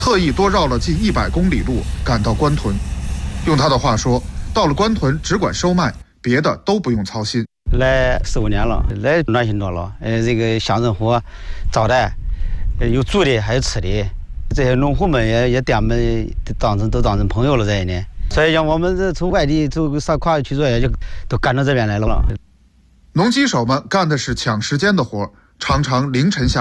特意多绕了近100公里路赶到官屯。用他的话说，到了官屯只管收麦，别的都不用操心。 来4、5年了，来暖心多了。这个乡政府招待，有住的还有吃的，这些农户们也把我们都当成朋友了这一年。所以像我们这从外地走上跨区作业就都赶到这边来了。 农机手们干的是抢时间的活，常常凌晨下